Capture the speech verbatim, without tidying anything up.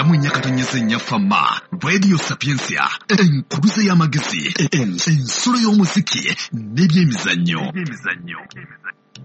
Namu nyakatonnyesa ennyafama Radio Sapiensia enkuluze y'amagezi ensolo y'omuziki n'ebyemizannyo.